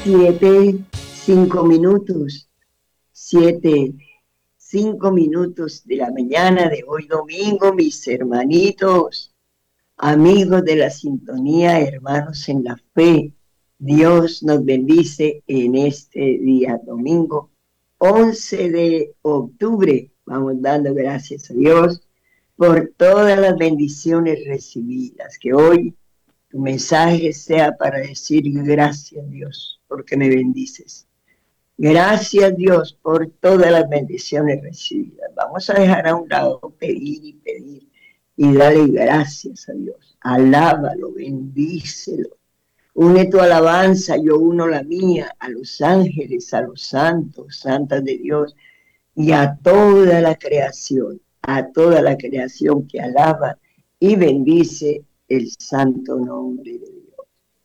7:05. 7:05 de la mañana de hoy domingo, mis hermanitos, amigos de la sintonía, hermanos en la fe. Dios nos bendice en este día domingo, 11 de octubre. Vamos dando gracias a Dios por todas las bendiciones recibidas. Que hoy tu mensaje sea para decir gracias, Dios, porque me bendices. Gracias, Dios, por todas las bendiciones recibidas. Vamos a dejar a un lado pedir y darle gracias a Dios. Alábalo, bendícelo. Une tu alabanza, yo uno la mía, a los ángeles, a los santos, santas de Dios, y a toda la creación que alaba y bendice el santo nombre de Dios.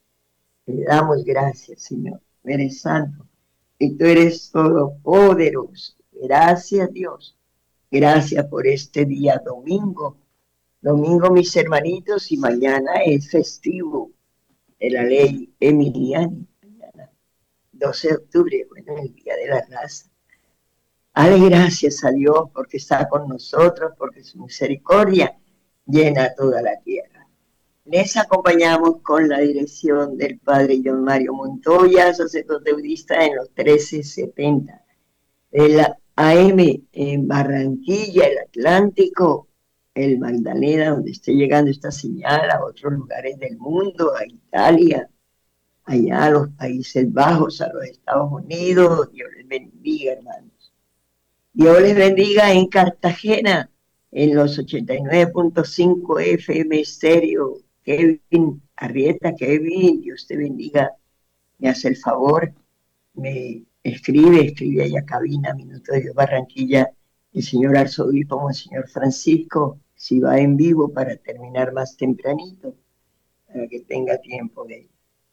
Le damos gracias, Señor. Eres santo y tú eres todopoderoso. Gracias, Dios. Gracias por este día domingo. Domingo, mis hermanitos, y mañana es festivo de la ley Emiliana. Mañana, 12 de octubre, bueno, el día de la raza. Dale gracias a Dios porque está con nosotros, porque su misericordia llena toda la tierra. Les acompañamos con la dirección del padre John Mario Montoya, sacerdote budista en los 1370 de la AM en Barranquilla, el Atlántico, el Magdalena, donde esté llegando esta señal a otros lugares del mundo, a Italia, allá a los Países Bajos, a los Estados Unidos. Dios les bendiga, hermanos. Dios les bendiga en Cartagena, en los 89.5 FM estéreo. Kevin Arrieta, Kevin, Dios te bendiga. Me hace el favor, me escribe ahí a cabina, Minuto de Dios Barranquilla, el señor arzobispo, Monseñor Francisco, si va en vivo para terminar más tempranito, para que tenga tiempo de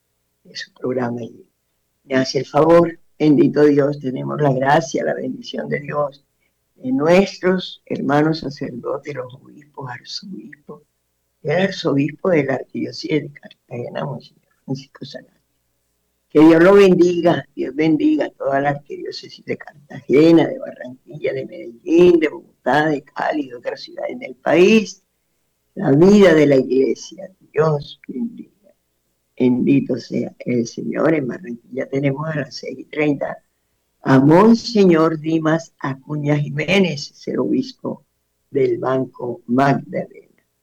su programa. Y me hace el favor, bendito Dios, tenemos la gracia, la bendición de Dios, de nuestros hermanos sacerdotes, los obispos, arzobispos, el arzobispo de la arquidiócesis de Cartagena, Monseñor Francisco Salazar. Que Dios lo bendiga, Dios bendiga a toda la arquidiócesis de Cartagena, de Barranquilla, de Medellín, de Bogotá, de Cali, de otras ciudades del país, la vida de la iglesia. Dios bendiga. Bendito sea el Señor. En Barranquilla tenemos a las 6:30 a Monseñor Dimas Acuña Jiménez, es el obispo del Banco Magdalena.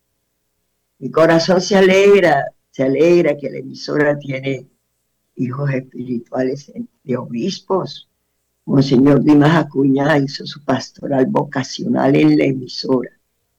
Mi corazón se alegra que la emisora tiene hijos espirituales de obispos. Monseñor Dimas Acuña hizo su pastoral vocacional en la emisora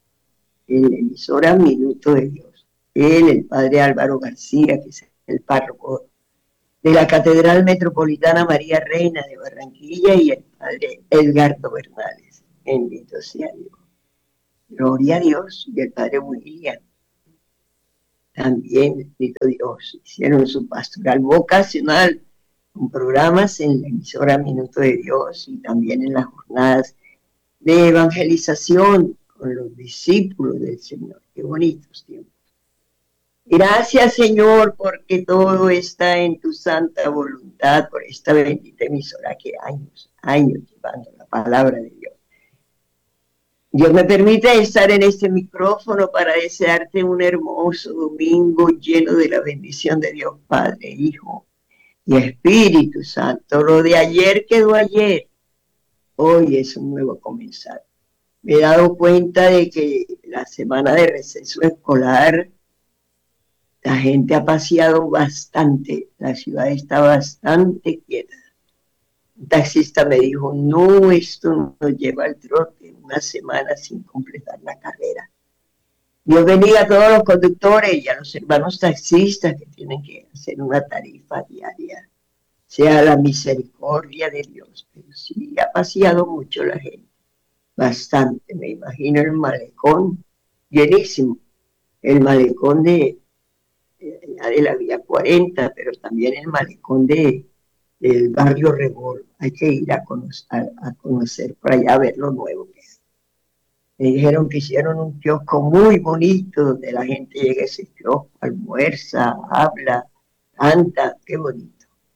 Minuto de Dios. Él, el padre Álvaro García, que es el párroco de la Catedral Metropolitana María Reina de Barranquilla, y el padre Edgardo Bernales. Bendito sea Dios. Gloria a Dios. Y el padre William. También, bendito Dios, hicieron su pastoral vocacional con programas en la emisora Minuto de Dios y también en las jornadas de evangelización con los discípulos del Señor. Qué bonitos tiempos. Gracias, Señor, porque todo está en tu santa voluntad, por esta bendita emisora que años llevando la palabra de Dios. Dios me permite estar en este micrófono para desearte un hermoso domingo lleno de la bendición de Dios Padre, Hijo y Espíritu Santo. Lo de ayer quedó ayer. Hoy es un nuevo comenzar. Me he dado cuenta de que la semana de receso escolar, la gente ha paseado bastante. La ciudad está bastante quieta. Un taxista me dijo, no, esto nos lleva al trote, una semana sin completar la carrera. Dios bendiga a todos los conductores y a los hermanos taxistas que tienen que hacer una tarifa diaria. Sea la misericordia de Dios. Pero sí, ha paseado mucho la gente. Bastante, me imagino el malecón llenísimo. El malecón de la vía 40, pero también el malecón del barrio Rebol. Hay que ir a conocer por allá, a ver lo nuevo que es. Me dijeron que hicieron un kiosco muy bonito donde la gente llega a ese kiosco, almuerza, habla, canta, qué bonito.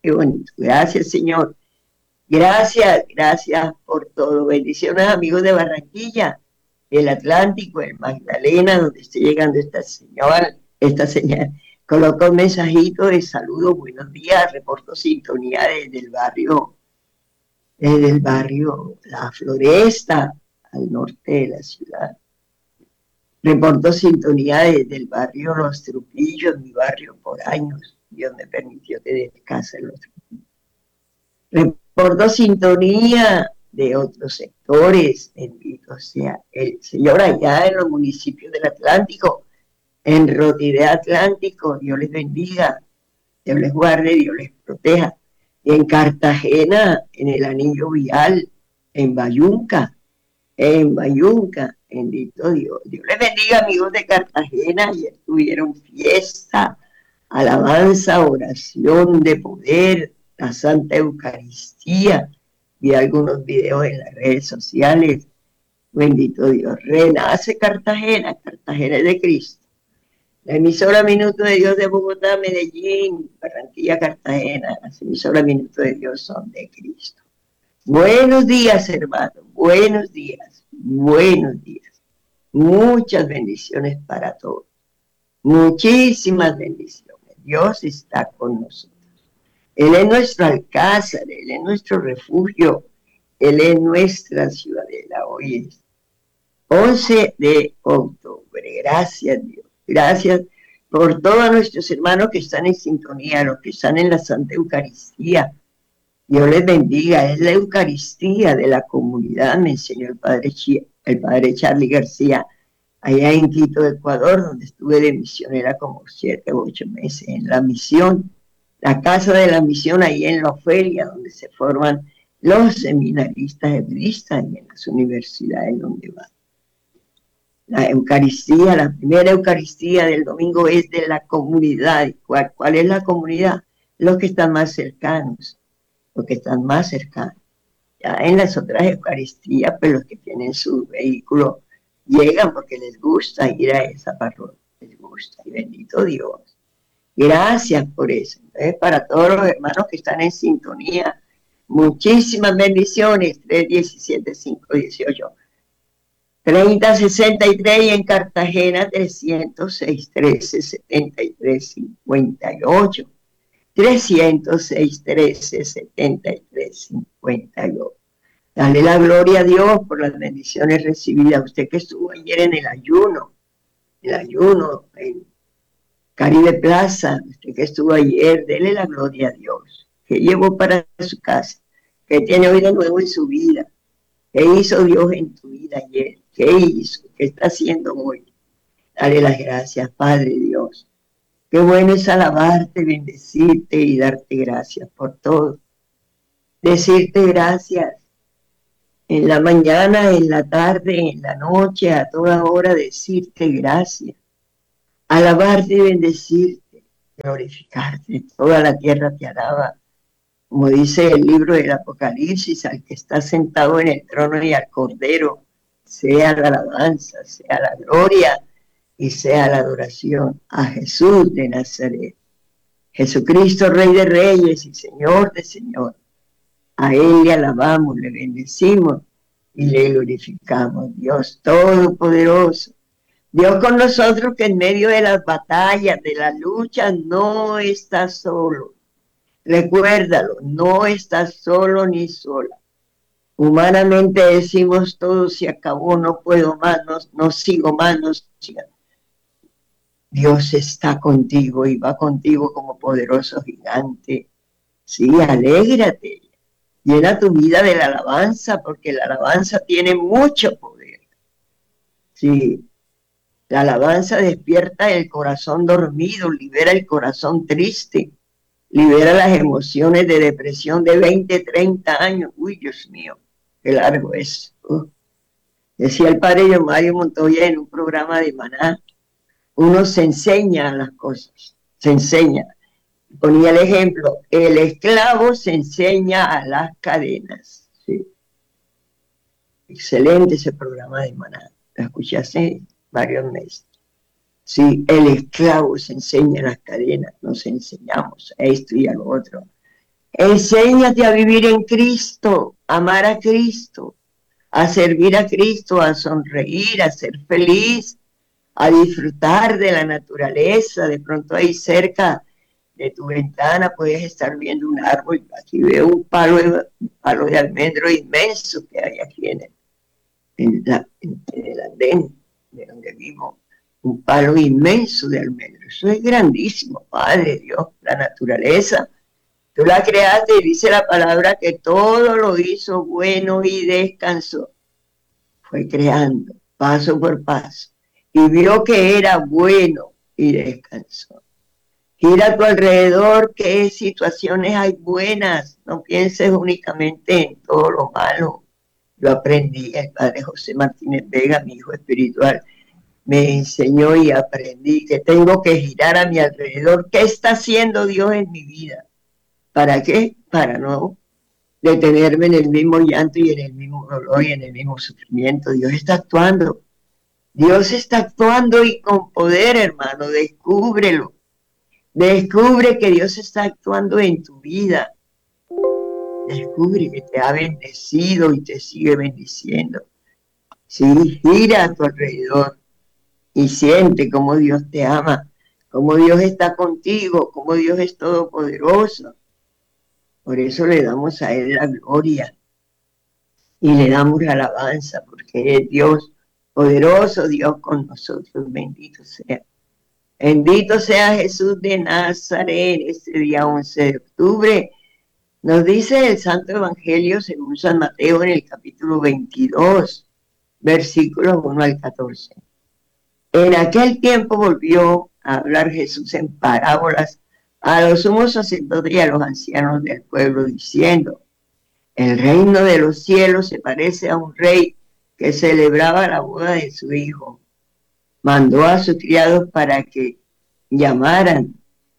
Qué bonito. Gracias, Señor. Gracias, gracias por todo. Bendiciones, amigos de Barranquilla, el Atlántico, el Magdalena, donde esté llegando esta señal. Coloco un mensajito de saludo, buenos días, reporto sintonía desde el barrio La Floresta, al norte de la ciudad. Reporto sintonía desde el barrio Los Trujillos, mi barrio por años. Dios me permitió tener casa en Los Trujillos. Reporto sintonía de otros sectores, bendito sea el Señor, allá en los municipios del Atlántico, en Rodríguez Atlántico, Dios les bendiga, Dios les guarde, Dios les proteja. Y en Cartagena, en el Anillo Vial, en Bayunca, bendito Dios. Dios les bendiga, amigos de Cartagena, ayer tuvieron fiesta, alabanza, oración de poder, la Santa Eucaristía. Vi algunos videos en las redes sociales. Bendito Dios. Renace Cartagena, Cartagena es de Cristo. La emisora Minuto de Dios de Bogotá, Medellín, Barranquilla, Cartagena. Las emisoras Minuto de Dios son de Cristo. Buenos días, hermanos. Buenos días. Buenos días. Muchas bendiciones para todos. Muchísimas bendiciones. Dios está con nosotros. Él es nuestro alcázar, Él es nuestro refugio, Él es nuestra ciudadela. Hoy es 11 de octubre. Gracias, Dios. Gracias por todos nuestros hermanos que están en sintonía, los que están en la Santa Eucaristía. Dios les bendiga. Es la Eucaristía de la comunidad, me enseñó el padre Charlie García, allá en Quito, Ecuador, donde estuve de misionera como 7 u 8 meses en la misión. La casa de la misión ahí en la Ofelia, donde se forman los seminaristas hebreístas y en las universidades donde van. La Eucaristía, la primera Eucaristía del domingo es de la comunidad. ¿Cuál es la comunidad? Los que están más cercanos, los que están más cercanos. Ya en las otras Eucaristías, pues los que tienen su vehículo llegan porque les gusta ir a esa parroquia, les gusta, y bendito Dios. Gracias por eso. Entonces, para todos los hermanos que están en sintonía, muchísimas bendiciones. 317-518. 3063 y en Cartagena 306-1373-58. 306-1373-58. Dale la gloria a Dios por las bendiciones recibidas. Usted que estuvo ayer en el ayuno, en Caribe Plaza, usted que estuvo ayer, dele la gloria a Dios. ¿Qué llevó para su casa? ¿Qué tiene hoy de nuevo en su vida? ¿Qué hizo Dios en tu vida ayer? ¿Qué hizo? ¿Qué está haciendo hoy? Dale las gracias, Padre Dios. Qué bueno es alabarte, bendecirte y darte gracias por todo. Decirte gracias en la mañana, en la tarde, en la noche, a toda hora, decirte gracias. Alabarte y bendecirte, glorificarte. Toda la tierra te alaba. Como dice el libro del Apocalipsis, al que está sentado en el trono y al Cordero, sea la alabanza, sea la gloria y sea la adoración a Jesús de Nazaret. Jesucristo, Rey de Reyes y Señor de Señores. A Él le alabamos, le bendecimos y le glorificamos. Dios Todopoderoso. Dios con nosotros que en medio de las batallas, de las luchas, no está solo. Recuérdalo, no estás solo ni sola. Humanamente decimos todo se acabó, no puedo más, no sigo más, no sigo. Dios está contigo y va contigo como poderoso gigante. Sí, alégrate. Llena tu vida de la alabanza, porque la alabanza tiene mucho poder. Sí, la alabanza despierta el corazón dormido, libera el corazón triste, libera las emociones de depresión de 20, 30 años. Uy, Dios mío, qué largo es. Decía el padre Mario Montoya en un programa de Maná, uno se enseña las cosas, se enseña. Ponía el ejemplo, el esclavo se enseña a las cadenas. Sí. Excelente ese programa de Maná, lo escuché hace varios meses. Sí, el esclavo se enseña a las cadenas, nos enseñamos a esto y a lo otro. Enséñate a vivir en Cristo, a amar a Cristo, a servir a Cristo, a sonreír, a ser feliz, a disfrutar de la naturaleza. De pronto ahí cerca de tu ventana puedes estar viendo un árbol. Aquí veo un palo de almendro inmenso que hay aquí en el andén de donde vivo. Un palo inmenso de almendro. Eso es grandísimo, Padre Dios, la naturaleza. Tú la creaste y dice la palabra que todo lo hizo bueno y descansó. Fue creando paso por paso y vio que era bueno y descansó. Gira a tu alrededor qué situaciones hay buenas, no pienses únicamente en todo lo malo. Yo aprendí, el padre José Martínez Vega, mi hijo espiritual, me enseñó y aprendí que tengo que girar a mi alrededor. ¿Qué está haciendo Dios en mi vida? ¿Para qué? Para no detenerme en el mismo llanto y en el mismo dolor y en el mismo sufrimiento. Dios está actuando. Dios está actuando y con poder, hermano. Descúbrelo. Descubre que Dios está actuando en tu vida. Descubre que te ha bendecido y te sigue bendiciendo. Sí, gira a tu alrededor y siente cómo Dios te ama, cómo Dios está contigo, cómo Dios es todopoderoso. Por eso le damos a Él la gloria y le damos la alabanza, porque es Dios poderoso, Dios con nosotros, bendito sea. Bendito sea Jesús de Nazaret, este día 11 de octubre. Nos dice el Santo Evangelio según San Mateo en el capítulo 22, versículos 1 al 14. En aquel tiempo volvió a hablar Jesús en parábolas a los sumos sacerdotes y a los ancianos del pueblo, diciendo: el reino de los cielos se parece a un rey que celebraba la boda de su hijo. Mandó a sus criados para que llamaran,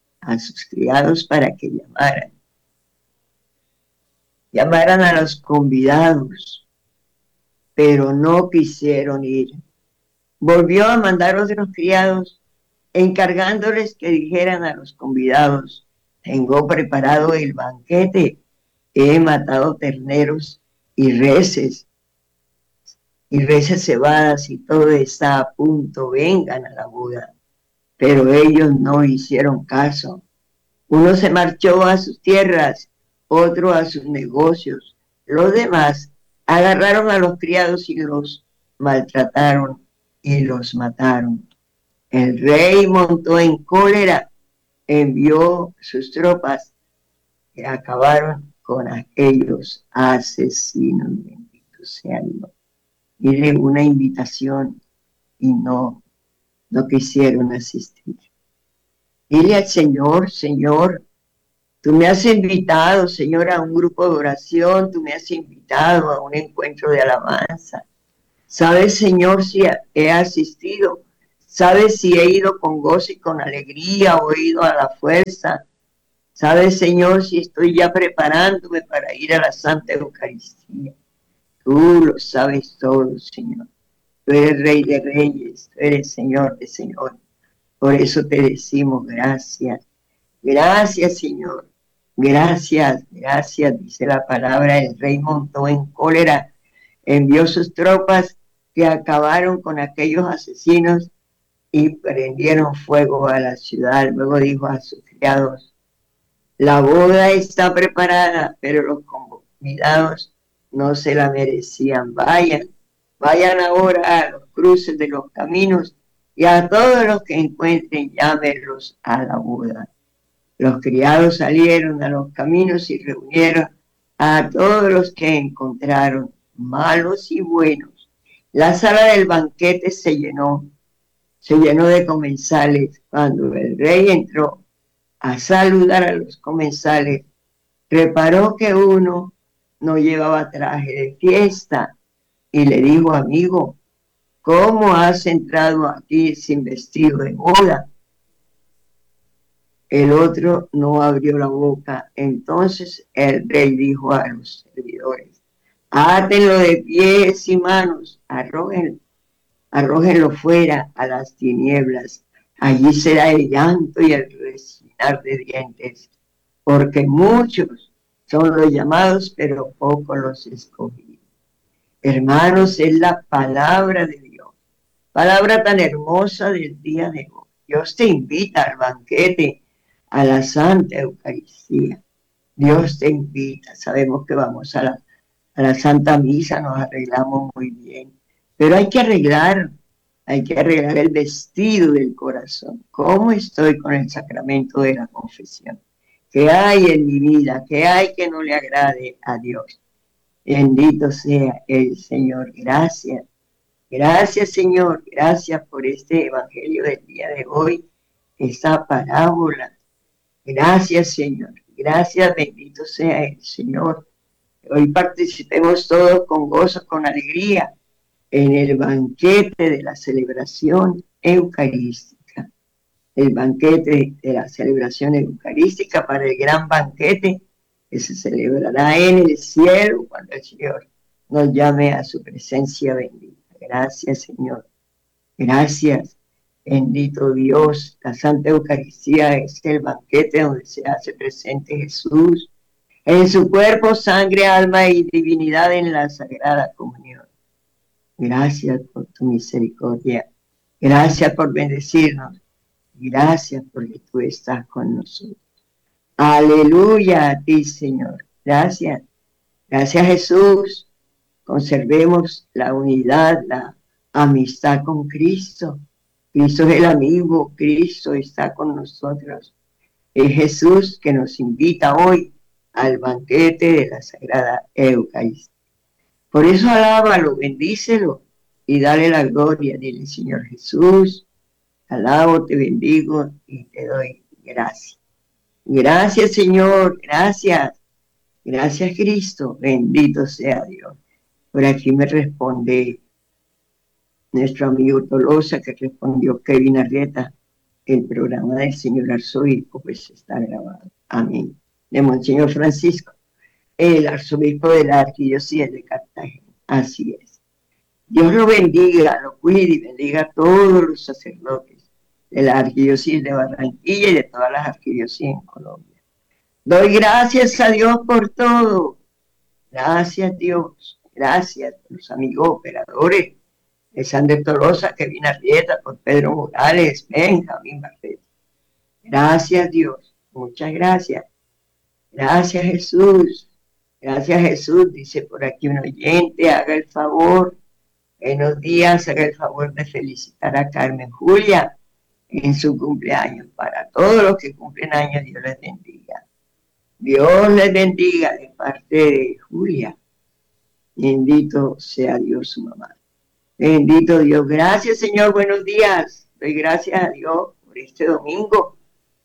llamaran a los convidados, pero no quisieron ir. Volvió a mandar otros criados, encargándoles que dijeran a los convidados: tengo preparado el banquete, he matado terneros y reses cebadas y todo está a punto, vengan a la boda. Pero ellos no hicieron caso. Uno se marchó a sus tierras, otro a sus negocios. Los demás agarraron a los criados y los maltrataron y los mataron. El rey montó en cólera, envió sus tropas que acabaron con aquellos asesinos. Bendito sea Dios. Dile una invitación y no quisieron asistir. Dile al Señor: Señor, tú me has invitado, Señor, a un grupo de oración, tú me has invitado a un encuentro de alabanza. ¿Sabes, Señor, si he asistido? ¿Sabes si he ido con gozo y con alegría o he ido a la fuerza? ¿Sabes, Señor, si estoy ya preparándome para ir a la Santa Eucaristía? Tú lo sabes todo, Señor. Tú eres Rey de Reyes, tú eres Señor de Señor. Por eso te decimos gracias. Gracias, Señor. Gracias, gracias, dice la palabra. El rey montó en cólera, envió sus tropas que acabaron con aquellos asesinos y prendieron fuego a la ciudad. Luego dijo a sus criados: la boda está preparada, pero los convidados no se la merecían. Vayan ahora a los cruces de los caminos y a todos los que encuentren, llámenlos a la boda. Los criados salieron a los caminos y reunieron a todos los que encontraron, malos y buenos. La sala del banquete se llenó de comensales. Cuando el rey entró a saludar a los comensales, reparó que uno no llevaba traje de fiesta y le dijo: amigo, ¿cómo has entrado aquí sin vestido de boda? El otro no abrió la boca. Entonces el rey dijo a los servidores: átenlo de pies y manos, arrójenlo fuera a las tinieblas. Allí será el llanto y el rechinar de dientes, porque muchos son los llamados, pero pocos los escogidos. Hermanos, es la palabra de Dios, palabra tan hermosa del día de hoy. Dios te invita al banquete, a la Santa Eucaristía. Dios te invita. Sabemos que vamos a la Santa Misa, nos arreglamos muy bien, pero hay que arreglar el vestido del corazón. ¿Cómo estoy con el sacramento de la confesión? ¿Qué hay en mi vida? ¿Qué hay que no le agrade a Dios? Bendito sea el Señor. Gracias. Gracias, Señor. Gracias por este evangelio del día de hoy, esta parábola. Gracias, Señor. Gracias, bendito sea el Señor. Hoy participemos todos con gozo, con alegría, en el banquete de la celebración eucarística. El banquete de la celebración eucarística para el gran banquete que se celebrará en el cielo cuando el Señor nos llame a su presencia bendita. Gracias, Señor. Gracias. Bendito Dios. La Santa Eucaristía es el banquete donde se hace presente Jesús en su cuerpo, sangre, alma y divinidad en la Sagrada Comunión. Gracias por tu misericordia. Gracias por bendecirnos. Gracias porque tú estás con nosotros. Aleluya a ti, Señor. Gracias. Gracias, Jesús. Conservemos la unidad, la amistad con Cristo. Cristo es el amigo, Cristo está con nosotros. Es Jesús que nos invita hoy al banquete de la Sagrada Eucaristía. Por eso alábalo, bendícelo y dale la gloria. Dile, Señor Jesús, alabo, te bendigo y te doy gracias. Gracias, Señor, gracias. Gracias, Cristo, bendito sea Dios. Por aquí me responde nuestro amigo Tolosa, que respondió Kevin Arrieta. El programa del señor arzobispo pues está grabado. Amén. De Monseñor Francisco, el arzobispo de la arquidiócesis de Cartagena. Así es. Dios lo bendiga, lo cuide y bendiga a todos los sacerdotes de la arquidiócesis de Barranquilla y de todas las arquidiócesis en Colombia. Doy gracias a Dios por todo. Gracias, Dios. Gracias a los amigos operadores de Sander Tolosa, Kevin Arrieta, por Pedro Morales, Benjamín Barret. Gracias, Dios. Muchas gracias. Gracias, Jesús. Gracias, Jesús. Dice por aquí un oyente, haga el favor, buenos días, haga el favor de felicitar a Carmen Julia en su cumpleaños. Para todos los que cumplen años, Dios les bendiga. Dios les bendiga de parte de Julia. Bendito sea Dios, su mamá. Bendito Dios. Gracias, Señor. Buenos días. Doy gracias a Dios por este domingo,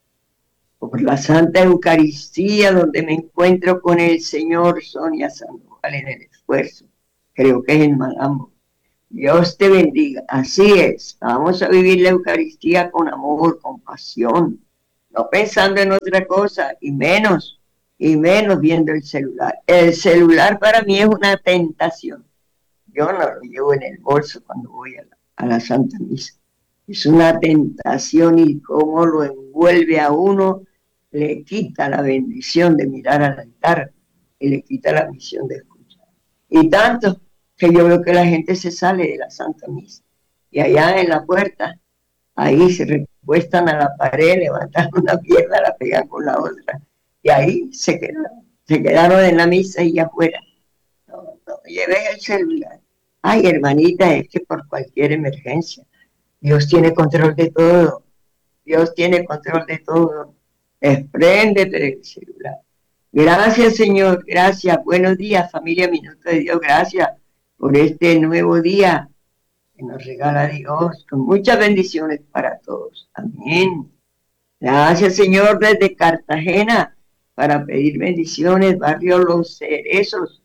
por la Santa Eucaristía, donde me encuentro con el Señor. Sonia Sandoval en el esfuerzo. Creo que es en Malambo. Dios te bendiga. Así es. Vamos a vivir la Eucaristía con amor, con pasión, no pensando en otra cosa, y menos viendo el celular. El celular para mí es una tentación. Yo no lo llevo en el bolso cuando voy a la Santa Misa. Es una tentación y cómo lo envuelve a uno, le quita la bendición de mirar al altar y le quita la misión de escuchar. Y tanto que yo veo que la gente se sale de la Santa Misa y allá en la puerta, ahí se recuestan a la pared, levantan una pierna, la pegan con la otra y ahí se quedaron en la misa y afuera. No lleves el celular. Ay, hermanita, es que por cualquier emergencia, Dios tiene control de todo. Dios tiene control de todo. Despréndete del celular. Gracias, Señor. Gracias. Buenos días, familia Minuto de Dios. Gracias por este nuevo día que nos regala Dios, con muchas bendiciones para todos. Amén. Gracias, Señor, desde Cartagena, para pedir bendiciones, Barrio Los Cerezos,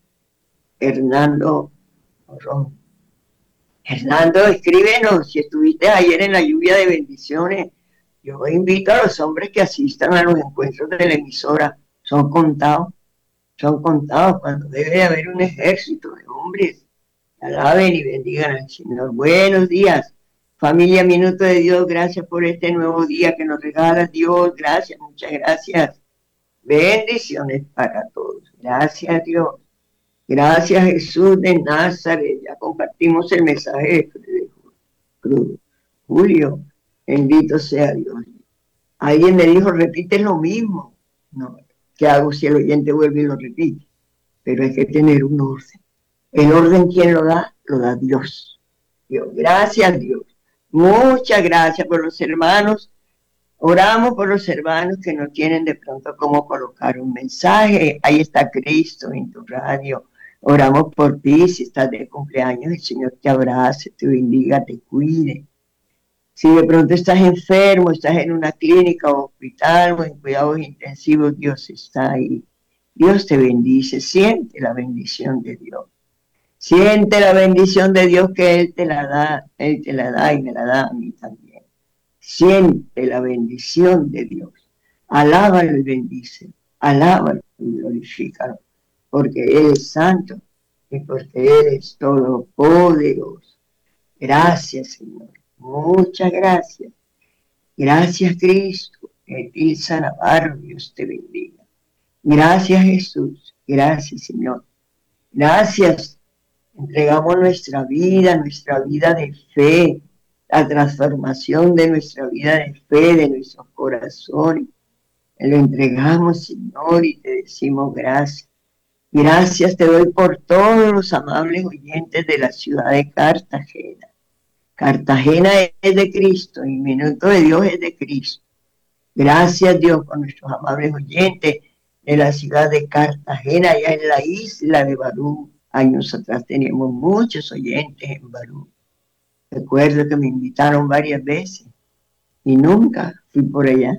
Hernando Morón. Hernando, escríbenos, si estuviste ayer en la lluvia de bendiciones, yo invito a los hombres que asistan a los encuentros de la emisora, son contados cuando debe de haber un ejército de hombres, alaben y bendigan al Señor. Buenos días, familia Minuto de Dios, gracias por este nuevo día que nos regala Dios, gracias, muchas gracias. Bendiciones para todos. Gracias a Dios. Gracias Jesús de Nazaret. Ya compartimos el mensaje de Julio. Bendito sea Dios. Alguien me dijo, repite lo mismo. No, ¿qué hago si el oyente vuelve y lo repite? Pero hay que tener un orden. El orden, ¿quién lo da? Lo da Dios. Dios, gracias Dios. Muchas gracias por los hermanos. Oramos por los hermanos que no tienen de pronto cómo colocar un mensaje. Ahí está Cristo en tu radio. Oramos por ti. Si estás de cumpleaños, el Señor te abrace, te bendiga, te cuide. Si de pronto estás enfermo, estás en una clínica o hospital o en cuidados intensivos, Dios está ahí. Dios te bendice. Siente la bendición de Dios. Siente la bendición de Dios que Él te la da. Él te la da y me la da a mí también. Siente la bendición de Dios. Alábalo y bendice. Alábalo y glorifícalo. Porque Él es santo y porque Él es todopoderoso. Gracias, Señor. Muchas gracias. Gracias, Cristo. Elsa Navarro, Dios te bendiga. Gracias, Jesús. Gracias, Señor. Gracias. Entregamos nuestra vida de fe, la transformación de nuestra vida de fe, de nuestros corazones. Te lo entregamos, Señor, y te decimos gracias. Gracias te doy por todos los amables oyentes de la ciudad de Cartagena. Cartagena es de Cristo y Minuto de Dios es de Cristo. Gracias, Dios, por nuestros amables oyentes de la ciudad de Cartagena, allá en la isla de Barú. Años atrás teníamos muchos oyentes en Barú. Recuerdo que me invitaron varias veces y nunca fui por allá.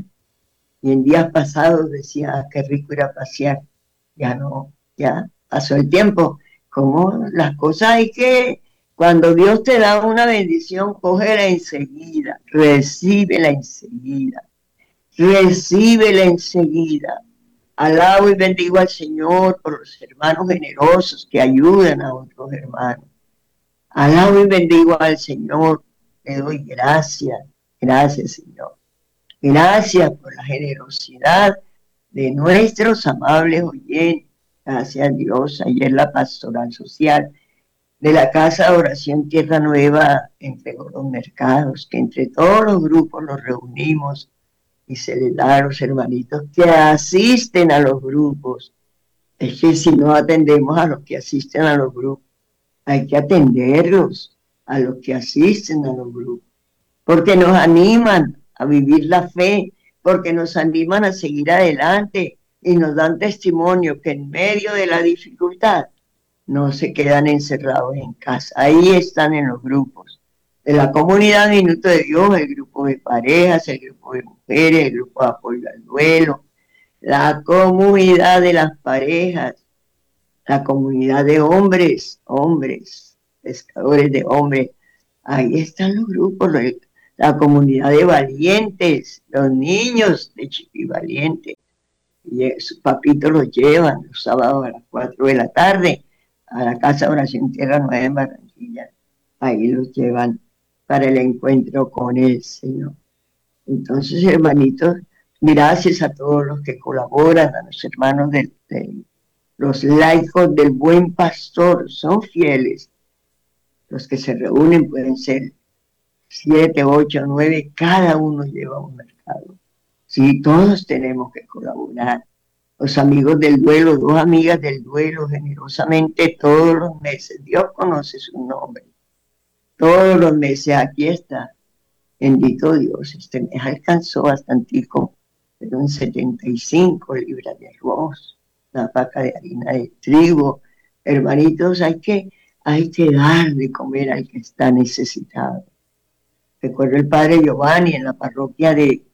Y en días pasados decía, qué rico ir a pasear. Ya no, ya pasó el tiempo. Como las cosas hay que, cuando Dios te da una bendición, cógela enseguida, recíbela enseguida, recíbela enseguida. Alabo y bendigo al Señor por los hermanos generosos que ayudan a otros hermanos. Alabo y bendigo al Señor. Le doy gracias. Gracias, Señor. Gracias por la generosidad de nuestros amables oyentes. Gracias a Dios. Ayer la pastoral social de la Casa de Oración Tierra Nueva entregó los mercados, que entre todos los grupos los reunimos y se les da a los hermanitos que asisten a los grupos. Es que si no atendemos a los que asisten a los grupos, hay que atenderlos a los que asisten a los grupos, porque nos animan a vivir la fe, porque nos animan a seguir adelante y nos dan testimonio que en medio de la dificultad no se quedan encerrados en casa. Ahí están en los grupos de la comunidad Minuto de Dios, el grupo de parejas, el grupo de mujeres, el grupo de apoyo al duelo, la comunidad de las parejas, la comunidad de hombres, pescadores de hombres. Ahí están los grupos, la comunidad de valientes, los niños de Chiquivalientes. Y sus papitos los llevan los sábados a las 4 de la tarde a la Casa de Oración Tierra Nueva en Barranquilla. Ahí los llevan para el encuentro con el Señor. Entonces, hermanitos, gracias a todos los que colaboran, a los hermanos de los laicos del Buen Pastor, son fieles. Los que se reúnen pueden ser 7, 8, 9, cada uno lleva un mercado. Sí, todos tenemos que colaborar. Los amigos del duelo, 2 amigas del duelo, generosamente todos los meses. Dios conoce su nombre. Todos los meses, aquí está. Bendito Dios, este mes alcanzó bastantico, pero en 75 libras de arroz, una paca de harina de trigo. Hermanitos, hay que dar de comer al que está necesitado. Recuerdo el padre Giovanni en la parroquia de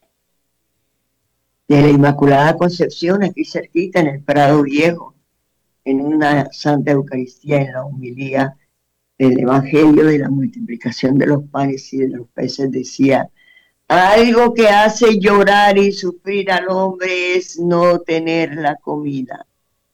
la Inmaculada Concepción, aquí cerquita en el Prado Viejo, en una Santa Eucaristía, en la homilía del Evangelio de la multiplicación de los panes y de los peces, decía, algo que hace llorar y sufrir al hombre es no tener la comida.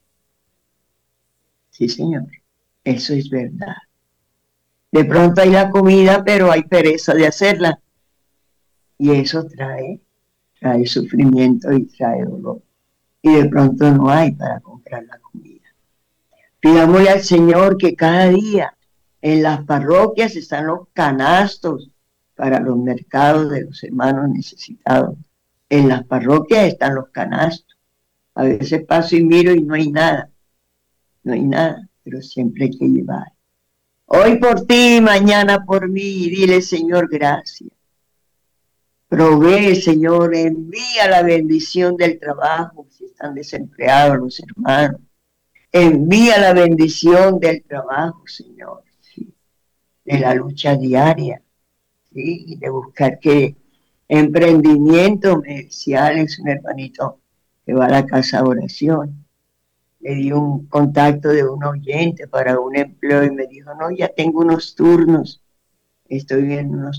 Sí, Señor, eso es verdad. De pronto hay la comida, pero hay pereza de hacerla. Y eso trae sufrimiento y trae dolor. y de pronto no hay para comprar la comida. Pidámosle al Señor que cada día en las parroquias están los canastos para los mercados de los hermanos necesitados. En las parroquias están los canastos. A veces paso y miro y no hay nada, pero siempre hay que llevar. Hoy por ti, mañana por mí, dile Señor gracias. Provee, Señor, envía la bendición del trabajo, si están desempleados los hermanos. Envía la bendición del trabajo, Señor, ¿sí? De la lucha diaria, ¿sí? De buscar que emprendimiento, me decía Alex, un hermanito que va a la casa de oración. Le di un contacto de un oyente para un empleo y me dijo, no, ya tengo unos turnos, estoy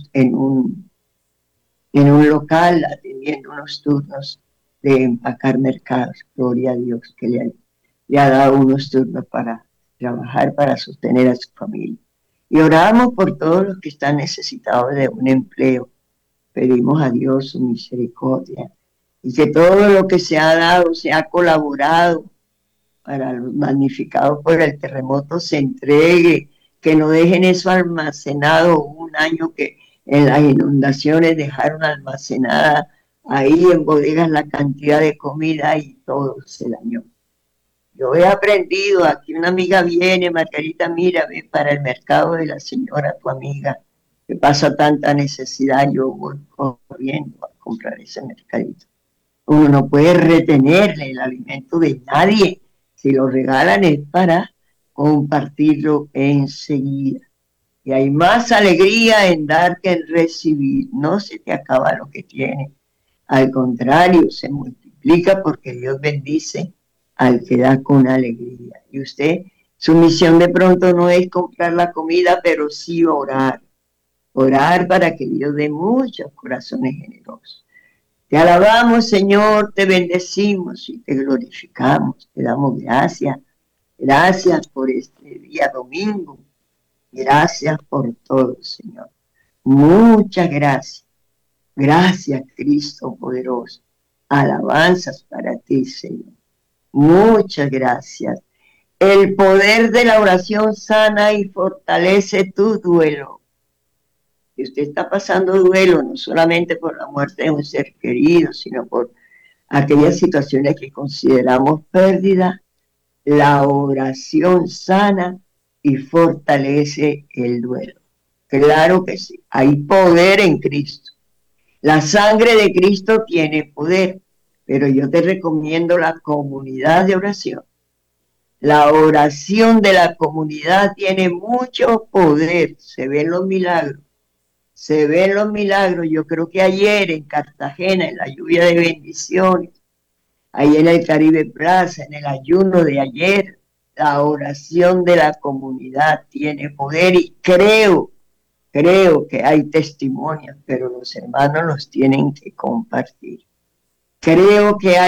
en un local atendiendo unos turnos de empacar mercados. Gloria a Dios que le ha dado unos turnos para trabajar, para sostener a su familia. Y oramos por todos los que están necesitados de un empleo. Pedimos a Dios su misericordia y que todo lo que se ha dado, se ha colaborado para los damnificados por el terremoto se entregue, que no dejen eso almacenado un año que en las inundaciones dejaron almacenada ahí en bodegas la cantidad de comida y todo se dañó. Yo he aprendido, aquí una amiga viene, Margarita, mira, ve para el mercado de la señora, tu amiga, que pasa tanta necesidad, yo voy corriendo a comprar ese mercadito. Uno no puede retenerle el alimento de nadie, si lo regalan es para compartirlo enseguida. Y hay más alegría en dar que en recibir. No se te acaba lo que tienes. Al contrario, se multiplica porque Dios bendice al que da con alegría. Y usted, su misión de pronto no es comprar la comida, pero sí orar. Orar para que Dios dé muchos corazones generosos. Te alabamos, Señor, te bendecimos y te glorificamos. Te damos gracias. Gracias por este día domingo. Gracias por todo, Señor. Muchas gracias. Gracias, Cristo poderoso. Alabanzas para ti, Señor. Muchas gracias. El poder de la oración sana y fortalece tu duelo. Si usted está pasando duelo, no solamente por la muerte de un ser querido, sino por aquellas situaciones que consideramos pérdida, la oración sana y fortalece el duelo. Claro que sí, hay poder en Cristo. La sangre de Cristo tiene poder, pero yo te recomiendo la comunidad de oración. La oración de la comunidad tiene mucho poder, se ven los milagros. Se ven los milagros. Yo creo que ayer en Cartagena, en la lluvia de bendiciones, ahí en el Caribe Plaza, en el ayuno de ayer, la oración de la comunidad tiene poder y creo que hay testimonios, pero los hermanos los tienen que compartir. Creo que hay